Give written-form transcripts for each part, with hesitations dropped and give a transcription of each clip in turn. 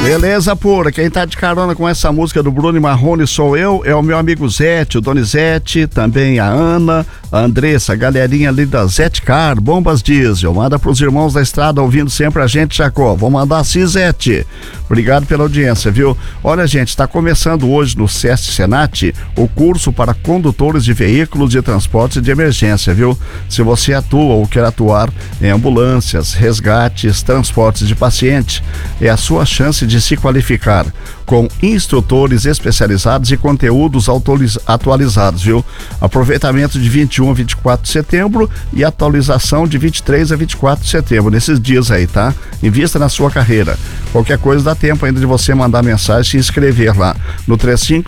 Beleza pura, quem tá de carona com essa música do Bruno e Marrone sou eu, é o meu amigo Zete, o Donizete, também a Ana, a Andressa, a galerinha ali da Zete Car, Bombas Diesel, manda pros irmãos da estrada ouvindo sempre a gente, Jacó, vou mandar assim, Zete, obrigado pela audiência, viu? Olha, gente, tá começando hoje no SESC Senat o curso para condutores de veículos de transporte de emergência, viu? Se você atua ou quer atuar em ambulâncias, resgates, transportes de paciente, é a sua chance de se qualificar com instrutores especializados e conteúdos atualizados, viu? Aproveitamento de 21 a 24 de setembro e atualização de 23 a 24 de setembro, nesses dias aí, tá? Invista na sua carreira. Qualquer coisa dá tempo ainda de você mandar mensagem e se inscrever lá no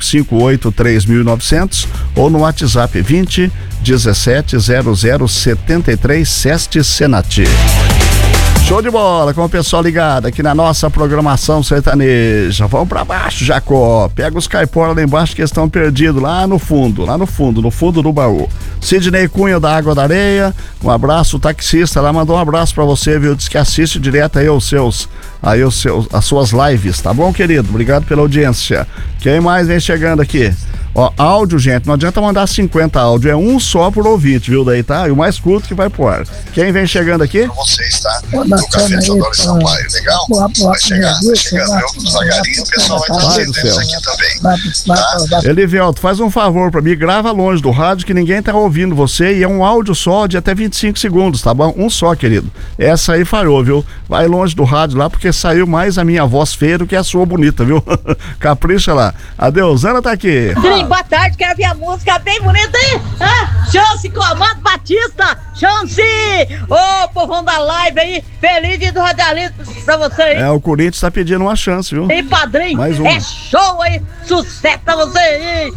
3558-3900 ou no WhatsApp 20 17 00 73 SESC Senat. Show de bola, com o pessoal ligado aqui na nossa programação sertaneja. Vamos pra baixo, Jacó. Pega os caipora lá embaixo que estão perdidos lá no fundo do baú. Sidney Cunha da Água da Areia, um abraço, o taxista lá mandou um abraço pra você, viu? Diz que assiste direto aí as suas lives, tá bom, querido? Obrigado pela audiência. Quem mais vem chegando aqui? Ó, áudio, gente, não adianta mandar 50 áudio, é um só por ouvinte, viu? Daí, tá? E o mais curto que vai pro ar. Quem vem chegando aqui? Pra vocês, tá? Do Café de Sodoro Sampaio, legal? Vai chegando, eu, devagarinho, o pessoal vai trazer isso aqui também, tá? Elivelto, faz um favor pra mim, grava longe do rádio que ninguém tá ouvindo você e é um áudio só de até 25 segundos, tá bom? Um só, querido. Essa aí falhou, viu? Vai longe do rádio lá porque saiu mais a minha voz feia do que a sua bonita, viu? Capricha lá. A Deusana tá aqui. Boa tarde, quero ver a música bem bonita, hein? Chance, Comando Batista, chance! Ô, povão da live aí, feliz dia do radialista pra você aí. É, o Corinthians tá pedindo uma chance, viu? E padrinho, mais uma. É show aí, sucesso pra você aí.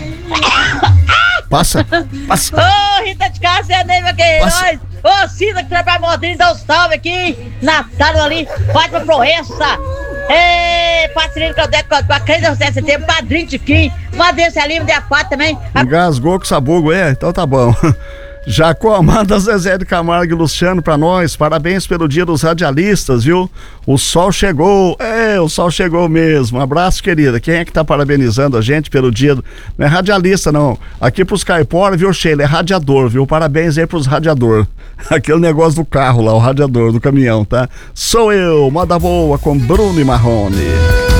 Passa. Ô, Rita de Cássia, Neiva Queiroz. Ô, Cida que trabalha modrinho, dá um salve aqui. Natália ali, Fátima Proença. Patrícia Claudete, com a Cris José Setembro, Padrinho Tiquinho, Madência Lima de Apate também. Engasgou com sabugo, então tá bom. Jacó, manda Zezé de Camargo e Luciano pra nós, parabéns pelo dia dos radialistas, viu? O sol chegou, o sol chegou mesmo, um abraço, querida. Quem é que tá parabenizando a gente pelo dia não é radialista não, aqui pros caipora, viu, Sheila, é radiador, viu? Parabéns aí pros radiador, aquele negócio do carro lá, o radiador do caminhão, tá? Sou eu, moda boa com Bruno e Marrone.